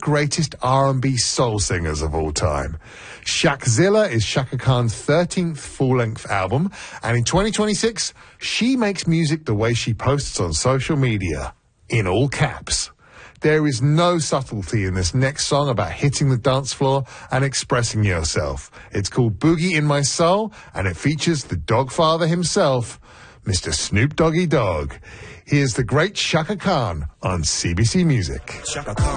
greatest R&B soul singers of all time. Shaqzilla is Chaka Khan's 13th full-length album, and in 2026, she makes music the way she posts on social media, in all caps. There is no subtlety in this next song about hitting the dance floor and expressing yourself. It's called Boogie in My Soul, and it features the Dogfather himself, Mr. Snoop Doggy Dogg. Here's the great Chaka Khan on CBC Music.